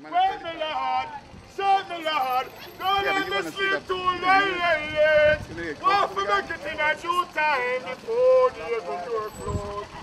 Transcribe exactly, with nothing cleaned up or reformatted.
Wait me, Lord. Serve me, Lord. Don't let me sleep too late. Want to make it in a due time before the able door close.